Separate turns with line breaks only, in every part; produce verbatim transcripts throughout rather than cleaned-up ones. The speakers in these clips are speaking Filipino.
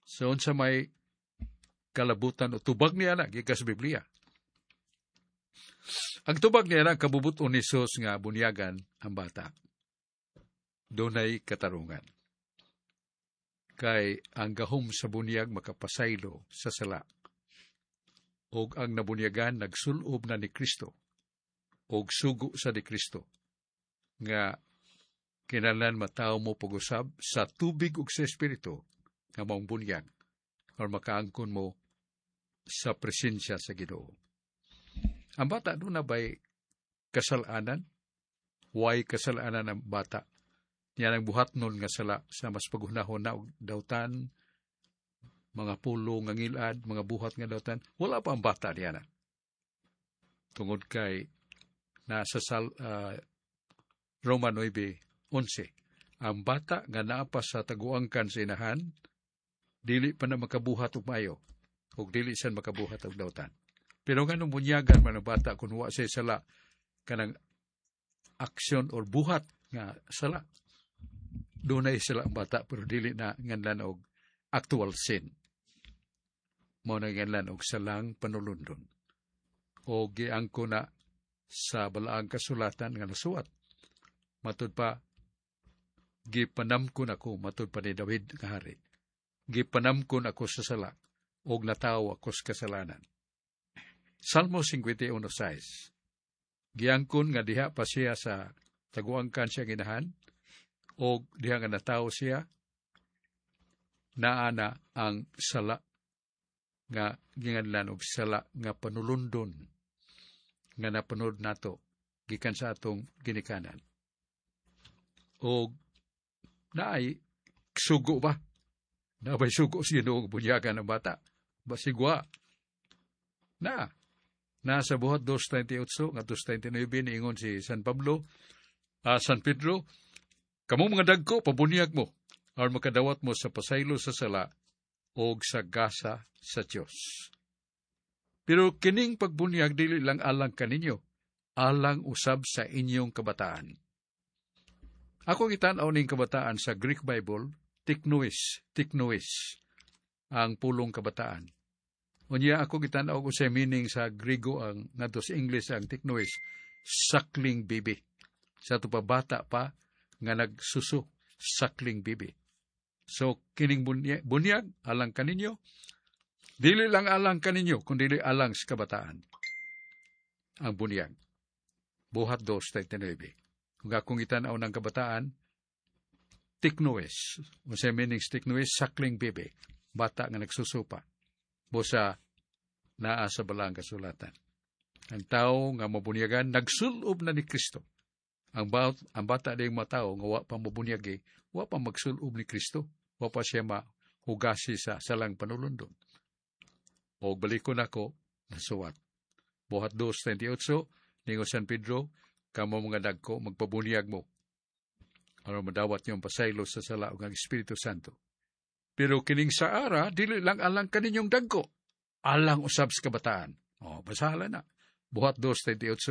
So, sa may kalabutan o tubag niya na, gikas Biblia. Ang tubag niya na, kabubuton ni Jesus nga bunyagan ang bata. Dunay katarungan. Kay ang gahom sa bunyag makapasaylo sa sala. Og ang nabunyagan nagsulob na ni Kristo. Og sugo sa ni Kristo. Nga kinahanglan mataw mo pag-usab sa tubig ug sa espiritu nga maong bunyag or makaangkon mo sa presensya sa Ginoo. Ang bata doon na ba'y kasalanan? Why kasalanan ang bata? Yan ang buhat nun nga sala sa mas paghunahon na dautan, mga pulo nga ngilad, mga buhat nga dautan. Wala pa ang bata niya na. Tungod kay nasa sal, uh, Roma nine eleven, ang bata nga naapa sa taguangkan sa inahan, dili pa na makabuhat og maayo, o dili siya makabuhat og dautan. Pero nga nung bunyagan man ang bata, kung wa siya sala, kanang aksyon or buhat nga sala, doon ay sila ang bata, pero dili na nganlan og actual sin. Mo na nganlan og salang panulundon. O giangko na sa balaang kasulatan nga nasuwat. Matud pa, gipanamkon ako, matud pa ni David nga hari. Gipanamkon ako sa sala, og nataw ako sa kasalanan. Salmo fifty-one six. Giangkon nga diha pa siya sa taguangkan siya ginahan, o diha nga nataw siya, naana ang sala nga ginganlan og sala nga panulundon nga napanood nato gikan sa atong ginikanan. O naay sugo ba? Nabay sugo siya noong bunyagan ng bata. Basigwa. Na. Nasa buhat two twenty-eight nga two twenty-nine niingon si San Pablo, uh, San Pedro, kamo mga dagko, pabunyag mo, or makadawat mo sa pasaylo sa sala o sa gasa sa Diyos. Pero kining pagbunyag dili lang alang kaninyo, alang usab sa inyong kabataan. Ako kitanaw ning kabataan sa Greek Bible, tiknois, tiknois, ang pulong kabataan. Unya ako kitanaw ko sa meaning sa Grigo ang ngadto sa English ang tiknois, suckling baby. Sa to pa bata pa nga nagsusu, suckling baby. So kining bunyag, bunyag alang kaninyo, dili lang alang kaninyo kundi alang sa kabataan. Ang bunyag. Buhat two twenty-nine. Kung akong itanaw ng kabataan, tiknois. Kung sa meaning tiknois, suckling baby. Bata nga nagsusupa. Bosa naa sa balang kasulatan. Ang tao nga mabunyagan, nagsulob na ni Kristo. Ang, ba- ang bata ding matao nga wa pa mabunyagi, wa pa magsulob ni Kristo. Wa pa siya mahugasi sa salang panulundon. O balikon ako, nasuwat. Buhat two twenty-eight, ningo San Pedro, kamo mga dagko, magpabunyag mo. Ano madawat niyong pasaylo sa sala ng Espiritu Santo. Pero kining sa ara, dili lang alang kaninyong dagko. Alang usab sa kabataan. O, basahala na. Buhat two twenty-eight,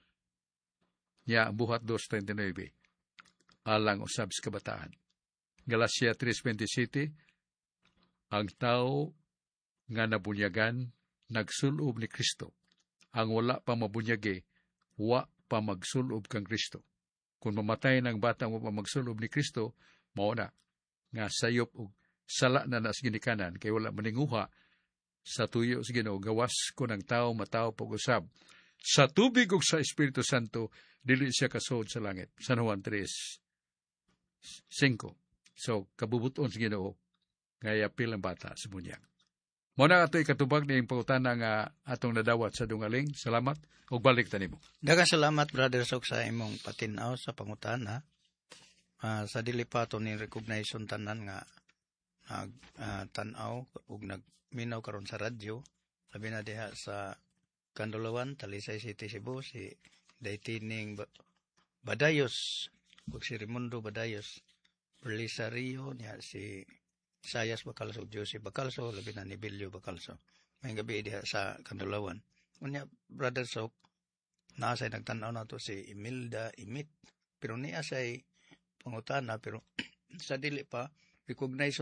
ya, buhat two twenty-nine. Alang usab sa kabataan. Galatia three twenty-seven, ang tao nga nabunyagan, nagsulob ni Kristo. Ang wala pa mabunyagi, wa pa magsulob kang Kristo. Kung mamatay ng batang wa pa magsulob ni Kristo, mao na nga sayop og sala na nas ginikanan kay wala maninguha sa tuyo sa Ginoo. Gawas ko ng tao matao pag-usab sa tubig ug sa Espiritu Santo, dili siya kasod sa langit. San Juan three five. So kabubuton sa Ginoo nga yapil ang bata sa bunyag. Mao na ato'y katubag ning pangutana nga atong nadawat sa dungaling. Salamat ug balik ta nimo.
Daghang salamat, Brother Sok, sa imong patinaw sa pangutana. Uh, sa dili pa to ni recognition tanan nga nag uh, tan-aw ug nagminaw karon sa radyo, labi na diha sa Kandulawan, Talisay City, Cebu, si Daytining Badayos ug si Raimundo Badayos, Belisario niya si Sayas Bacalso, Jose Bacalso, labi na ni Bilyo Bacalso. May gabi diha sa Kandulawan. Unya, Brother Sok, nasay nagtanaw na to si Imelda Imit, pero niya say pangutana, pero sa dili pa recognize